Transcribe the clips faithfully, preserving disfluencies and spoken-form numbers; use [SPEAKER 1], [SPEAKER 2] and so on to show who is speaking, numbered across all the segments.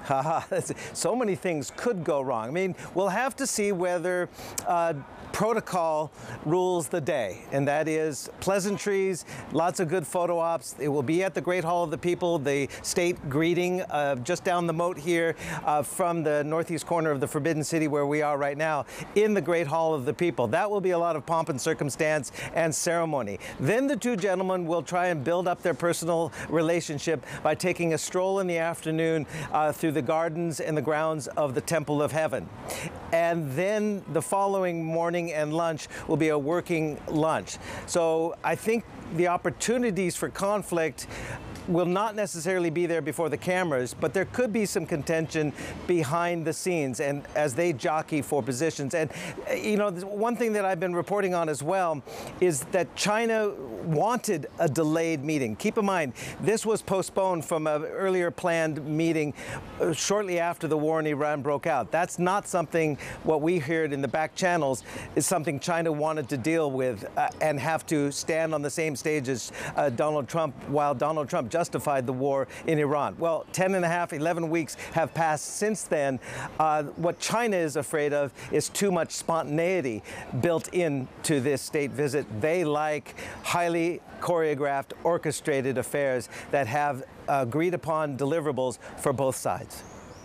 [SPEAKER 1] So many things could go wrong. I mean, we'll have to see whether uh, protocol rules the day, and that is pleasantries, lots of good photo ops. It will be at the Great Hall of the People, the state greeting uh, just down the moat here uh, from the northeast corner of the Forbidden City where we are right now, in the Great Hall of the People. That will be a lot of pomp and circumstance and ceremony. Then the two gentlemen will try and build up their personal relationship by taking a stroll in the afternoon uh, through the gardens and the grounds of the Temple of Heaven. And then the following morning and lunch will be a working lunch. So I think the opportunities for conflict will not necessarily be there before the cameras, but there could be some contention behind the scenes and as they jockey for positions. And, you know, one thing that I've been reporting on as well is that China wanted a delayed meeting. Keep in mind, this was postponed from an earlier planned meeting uh, shortly after the war in Iran broke out. That's not something, what we heard in the back channels, is something China wanted to deal with uh, and have to stand on the same stage as uh, Donald Trump, while Donald Trump justified the war in Iran. Well, ten and a half, eleven weeks have passed since then. Uh, what China is afraid of is too much spontaneity built into this state visit. They like highly choreographed, orchestrated affairs that have uh, agreed upon deliverables for both sides.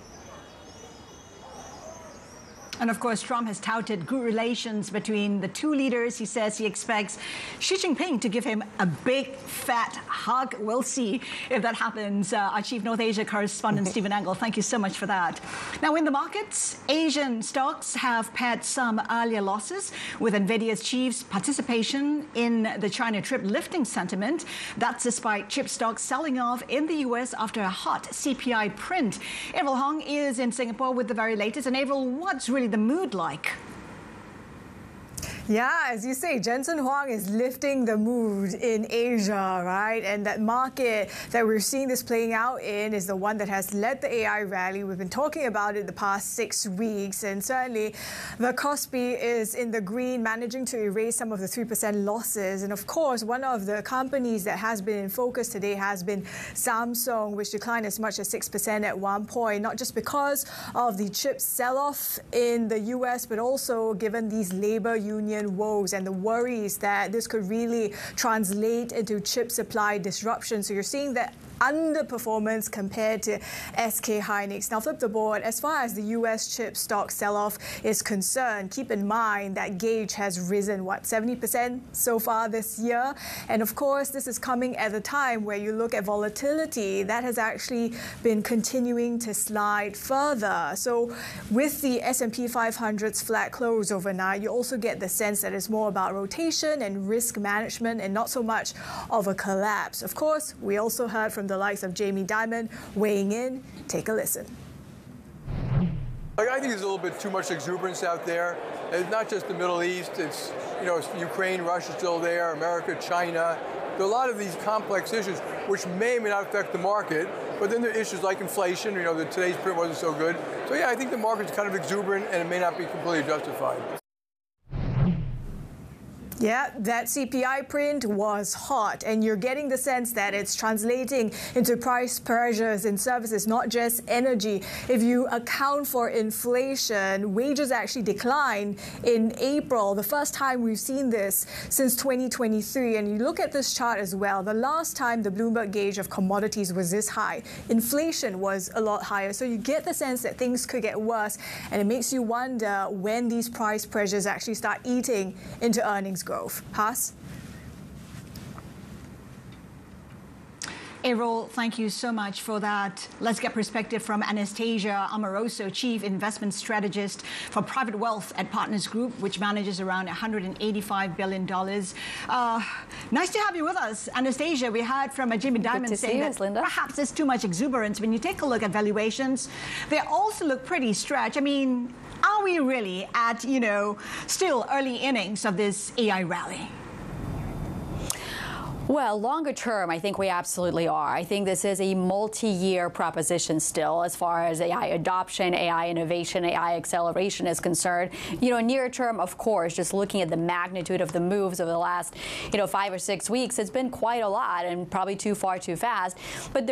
[SPEAKER 2] And of course, Trump has touted good relations between the two leaders. He says he expects Xi Jinping to give him a big, fat hug. We'll see if that happens. Uh, our Chief North Asia correspondent, Stephen Angle, thank you so much for that. Now, in the markets, Asian stocks have pared some earlier losses, with NVIDIA's chief's participation in the China trip lifting sentiment. That's despite chip stocks selling off in the U S after a hot C P I print. Avril Hong is in Singapore with the very latest. And Avril, what's really the mood like?
[SPEAKER 3] Yeah, as you say, Jensen Huang is lifting the mood in Asia, right? And that market that we're seeing this playing out in is the one that has led the A I rally. We've been talking about it the past six weeks. And certainly the Kospi is in the green, managing to erase some of the three percent losses. And of course, one of the companies that has been in focus today has been Samsung, which declined as much as six percent at one point, not just because of the chip sell-off in the U S, but also given these labor union woes and the worries that this could really translate into chip supply disruption. So you're seeing that underperformance compared to S K Hynix. Now flip the board. As far as the U S chip stock sell-off is concerned, keep in mind that gauge has risen, what, seventy percent so far this year? And of course, this is coming at a time where you look at volatility that has actually been continuing to slide further. So with the S and P five hundred's flat close overnight, you also get the sense that it's more about rotation and risk management and not so much of a collapse. Of course, we also heard from the likes of Jamie Dimon weighing in. Take a listen.
[SPEAKER 4] Like, I think there's a little bit too much exuberance out there. It's not just the Middle East. It's, you know, it's Ukraine, Russia still there, America, China. There are a lot of these complex issues which may or may not affect the market. But then there are issues like inflation. You know, the, today's print wasn't so good. So yeah, I think the market's kind of exuberant and it may not be completely justified.
[SPEAKER 3] Yeah, that C P I print was hot, and you're getting the sense that it's translating into price pressures in services, not just energy. If you account for inflation, wages actually declined in April, the first time we've seen this since twenty twenty-three. And you look at this chart as well, the last time the Bloomberg gauge of commodities was this high, inflation was a lot higher. So you get the sense that things could get worse, and it makes you wonder when these price pressures actually start eating into earnings growth. Haas?
[SPEAKER 2] Avril, thank you so much for that. Let's get perspective from Anastasia Amoroso, Chief Investment Strategist for Private Wealth at Partners Group, which manages around one hundred eighty-five billion dollars. Uh, nice to have you with us, Anastasia. We heard from a Jamie Dimon saying that
[SPEAKER 5] Linda.
[SPEAKER 2] perhaps there's too much exuberance. When you take a look at valuations, they also look pretty stretched. I mean, are we really at, you know, still early innings of this A I rally?
[SPEAKER 5] Well, longer term, I think we absolutely are. I think this is a multi-year proposition still as far as A I adoption, A I innovation, A I acceleration is concerned. You know, near term, of course, just looking at the magnitude of the moves over the last, you know, five or six weeks, it's been quite a lot and probably too far too fast. But the